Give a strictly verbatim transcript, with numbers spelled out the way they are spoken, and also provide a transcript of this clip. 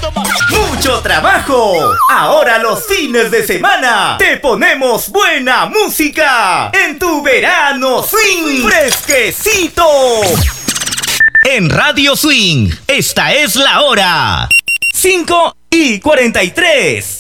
Mucho trabajo. Ahora los fines de semana te ponemos buena música en tu verano swing fresquecito. En Radio Swing, esta es la hora. cinco y cuarenta y tres.